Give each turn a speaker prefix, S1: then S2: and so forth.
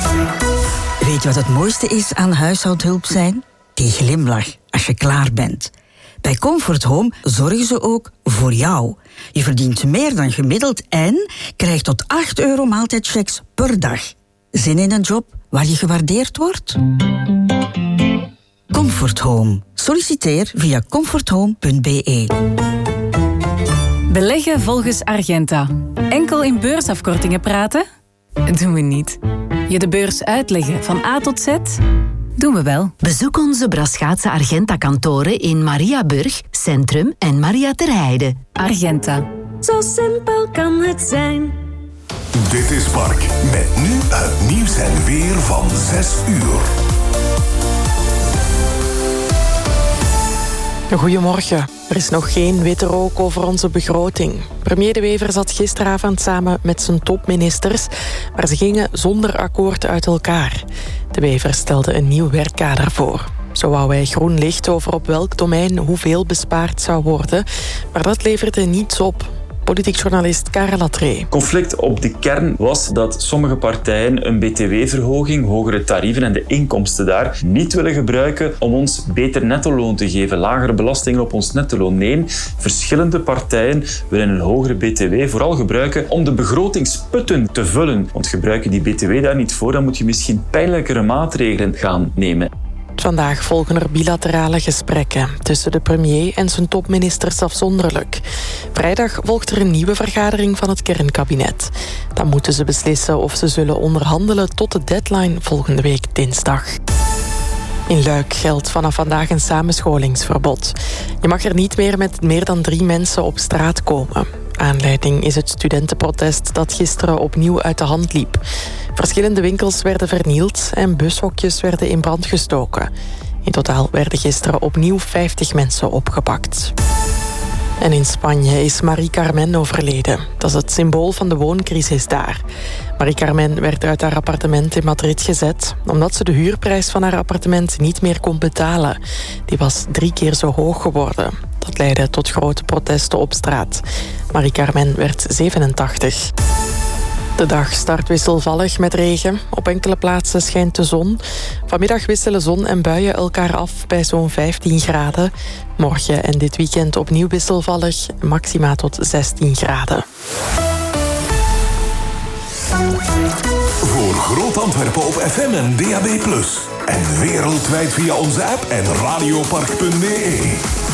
S1: Weet je wat het mooiste is aan huishoudhulp zijn? Die glimlach als je klaar bent. Bij Comfort Home zorgen ze ook voor jou. Je verdient meer dan gemiddeld en krijgt tot €8 maaltijdchecks per dag. Zin in een job waar je gewaardeerd wordt? Comfort Home. Solliciteer via comforthome.be.
S2: Beleggen volgens Argenta. Enkel in beursafkortingen praten? Doen we niet. Je de beurs uitleggen van A tot Z? Doen we wel.
S3: Bezoek onze Braschaatse Argenta-kantoren in Mariaburg, Centrum en Maria ter Heide.
S2: Argenta.
S4: Zo simpel kan het zijn.
S5: Dit is Park, met nu het nieuws en weer van 6 uur.
S6: Goedemorgen. Er is nog geen witte rook over onze begroting. Premier De Wever zat gisteravond samen met zijn topministers, maar ze gingen zonder akkoord uit elkaar. De Wever stelde een nieuw werkkader voor. Zo wou hij groen licht over op welk domein hoeveel bespaard zou worden, maar dat leverde niets op. Politiek journalist Karel Latree.
S7: Conflict op de kern was dat sommige partijen een btw-verhoging, hogere tarieven en de inkomsten daar niet willen gebruiken om ons beter nettoloon te geven, lagere belastingen op ons nettoloon. Nee, verschillende partijen willen een hogere btw vooral gebruiken om de begrotingsputten te vullen. Want gebruik je die btw daar niet voor, dan moet je misschien pijnlijkere maatregelen gaan nemen.
S6: Vandaag volgen er bilaterale gesprekken tussen de premier en zijn topministers afzonderlijk. Vrijdag volgt er een nieuwe vergadering van het kernkabinet. Dan moeten ze beslissen of ze zullen onderhandelen tot de deadline volgende week dinsdag. In Luik geldt vanaf vandaag een samenscholingsverbod. Je mag er niet meer met meer dan 3 mensen op straat komen. Aanleiding is het studentenprotest dat gisteren opnieuw uit de hand liep. Verschillende winkels werden vernield en bushokjes werden in brand gestoken. In totaal werden gisteren opnieuw 50 mensen opgepakt. En in Spanje is Marie Carmen overleden. Dat is het symbool van de wooncrisis daar. Marie Carmen werd uit haar appartement in Madrid gezet omdat ze de huurprijs van haar appartement niet meer kon betalen. Die was 3 keer zo hoog geworden. Dat leidde tot grote protesten op straat. Marie Carmen werd 87. De dag start wisselvallig met regen. Op enkele plaatsen schijnt de zon. Vanmiddag wisselen zon en buien elkaar af bij zo'n 15 graden. Morgen en dit weekend opnieuw wisselvallig, maxima tot 16 graden.
S5: Voor Groot Antwerpen op FM en DAB+. En wereldwijd via onze app en radiopark.be.